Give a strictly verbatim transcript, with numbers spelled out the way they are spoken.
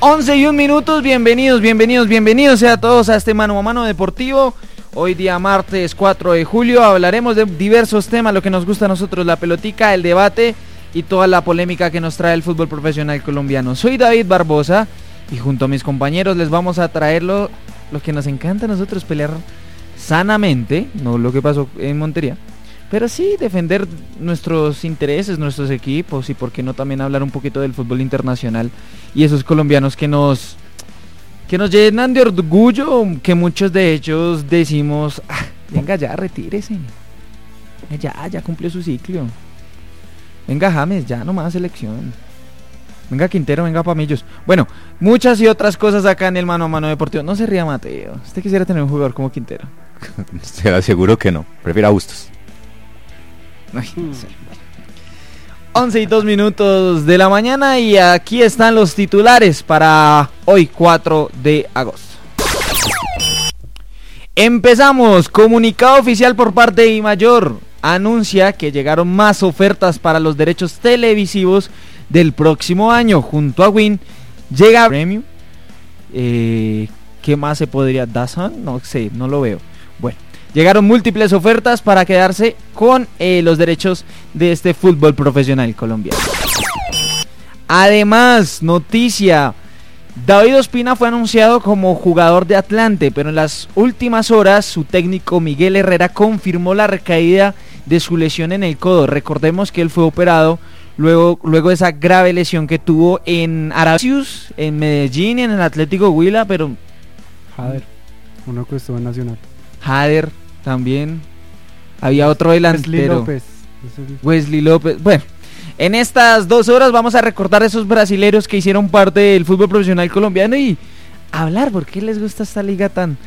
once y un minutos, bienvenidos, bienvenidos, bienvenidos sea a todos a este Mano a Mano Deportivo. Hoy día martes cuatro de julio hablaremos de diversos temas, lo que nos gusta a nosotros, la pelotica, el debate y toda la polémica que nos trae el fútbol profesional colombiano. Soy David Barbosa y junto a mis compañeros les vamos a traer lo, lo que nos encanta a nosotros, pelear sanamente, no lo que pasó en Montería, pero sí defender nuestros intereses, nuestros equipos y por qué no también hablar un poquito del fútbol internacional y esos colombianos que nos que nos llenan de orgullo, que muchos de ellos decimos, ah, venga ya, retírese, ya, ya cumplió su ciclo, venga James, ya nomás selección, venga Quintero, venga Pamillos, bueno, muchas y otras cosas acá en el Mano a Mano Deportivo. No se ría, Mateo, usted quisiera tener un jugador como Quintero. Se lo aseguro que no, prefiero a Bustos. Ay, no sé. once y dos minutos de la mañana y aquí están los titulares para hoy cuatro de agosto. Empezamos. Comunicado oficial por parte de Dimayor anuncia que llegaron más ofertas para los derechos televisivos del próximo año. Junto a Win llega Premium. Eh, ¿Qué más se podría? ¿Dazn? No sé, no lo veo. Bueno, llegaron múltiples ofertas para quedarse con eh, los derechos de este fútbol profesional colombiano. Además, noticia, David Ospina fue anunciado como jugador de Atlante, pero en las últimas horas su técnico Miguel Herrera confirmó la recaída de su lesión en el codo. Recordemos que él fue operado luego, luego de esa grave lesión que tuvo en Aracius, en Medellín y en el Atlético Huila, pero... Jader, uno que estuvo en Nacional. Jader también. Había otro delantero. Wesley López. Wesley López. Bueno, en estas dos horas vamos a recordar a esos brasileros que hicieron parte del fútbol profesional colombiano y hablar por qué les gusta esta liga tan